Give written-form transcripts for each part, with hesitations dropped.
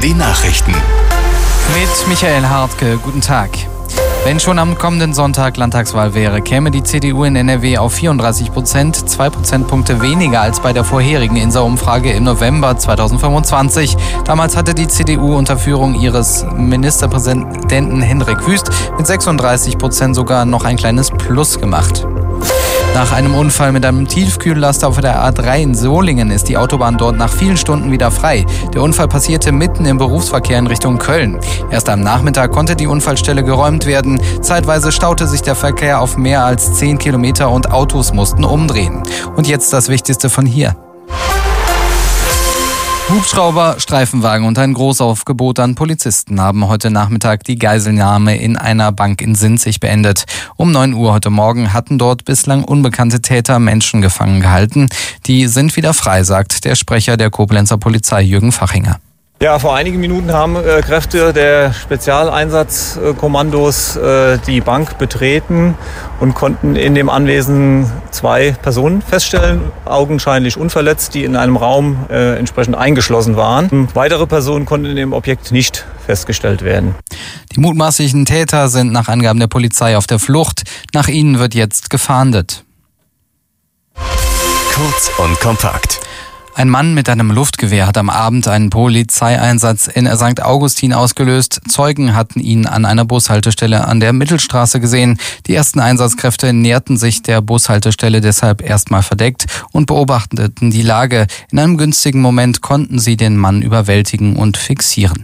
Die Nachrichten. Mit Michael Hartke, guten Tag. Wenn schon am kommenden Sonntag Landtagswahl wäre, käme die CDU in NRW auf 34%, 2 Prozentpunkte weniger als bei der vorherigen INSA-Umfrage im November 2025. Damals hatte die CDU unter Führung ihres Ministerpräsidenten Hendrik Wüst mit 36% sogar noch ein kleines Plus gemacht. Nach einem Unfall mit einem Tiefkühllaster auf der A3 in Solingen ist die Autobahn dort nach vielen Stunden wieder frei. Der Unfall passierte mitten im Berufsverkehr in Richtung Köln. Erst am Nachmittag konnte die Unfallstelle geräumt werden. Zeitweise staute sich der Verkehr auf mehr als 10 Kilometer und Autos mussten umdrehen. Und jetzt das Wichtigste von hier. Hubschrauber, Streifenwagen und ein Großaufgebot an Polizisten haben heute Nachmittag die Geiselnahme in einer Bank in Sinzig beendet. Um 9 Uhr heute Morgen hatten dort bislang unbekannte Täter Menschen gefangen gehalten. Die sind wieder frei, sagt der Sprecher der Koblenzer Polizei Jürgen Fachinger. Ja, vor einigen Minuten haben Kräfte der Spezialeinsatzkommandos die Bank betreten und konnten in dem Anwesen 2 Personen feststellen, augenscheinlich unverletzt, die in einem Raum entsprechend eingeschlossen waren. Weitere Personen konnten in dem Objekt nicht festgestellt werden. Die mutmaßlichen Täter sind nach Angaben der Polizei auf der Flucht. Nach ihnen wird jetzt gefahndet. Kurz und kompakt. Ein Mann mit einem Luftgewehr hat am Abend einen Polizeieinsatz in St. Augustin ausgelöst. Zeugen hatten ihn an einer Bushaltestelle an der Mittelstraße gesehen. Die ersten Einsatzkräfte näherten sich der Bushaltestelle deshalb erstmal verdeckt und beobachteten die Lage. In einem günstigen Moment konnten sie den Mann überwältigen und fixieren.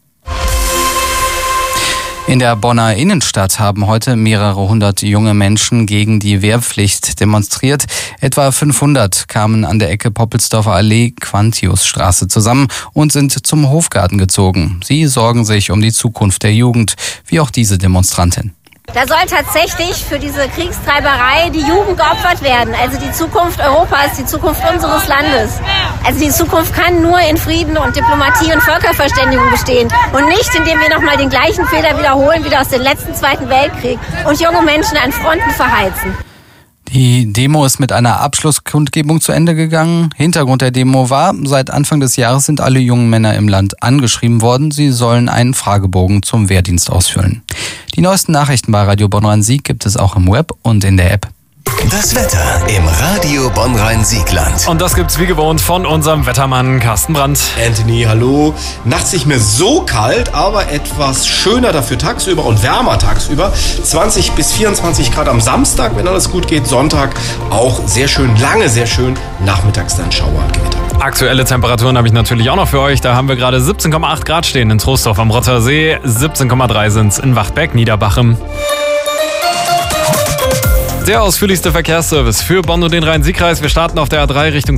In der Bonner Innenstadt haben heute mehrere hundert junge Menschen gegen die Wehrpflicht demonstriert. Etwa 500 kamen an der Ecke Poppelsdorfer Allee, Quantiusstraße zusammen und sind zum Hofgarten gezogen. Sie sorgen sich um die Zukunft der Jugend, wie auch diese Demonstrantin. Da soll tatsächlich für diese Kriegstreiberei die Jugend geopfert werden. Also die Zukunft Europas, die Zukunft unseres Landes. Also die Zukunft kann nur in Frieden und Diplomatie und Völkerverständigung bestehen. Und nicht, indem wir nochmal den gleichen Fehler wiederholen wie aus dem letzten Zweiten Weltkrieg und junge Menschen an Fronten verheizen. Die Demo ist mit einer Abschlusskundgebung zu Ende gegangen. Hintergrund der Demo war, seit Anfang des Jahres sind alle jungen Männer im Land angeschrieben worden. Sie sollen einen Fragebogen zum Wehrdienst ausfüllen. Die neuesten Nachrichten bei Radio Bonn-Rhein-Sieg gibt es auch im Web und in der App. Das Wetter im Radio Bonn-Rhein-Siegland. Und das gibt's wie gewohnt von unserem Wettermann Carsten Brandt. Anthony, hallo. Nachts nicht mehr so kalt, aber etwas schöner dafür tagsüber und wärmer tagsüber. 20 bis 24 Grad am Samstag, wenn alles gut geht. Sonntag auch sehr schön, lange sehr schön. Nachmittags dann Schauer und Gewitter. Aktuelle Temperaturen habe ich natürlich auch noch für euch. Da haben wir gerade 17,8 Grad stehen in Troisdorf am Rottersee. 17,3 sind's in Wachtberg-Niederbachem. Der ausführlichste Verkehrsservice für Bonn und den Rhein-Sieg-Kreis. Wir starten auf der A3 Richtung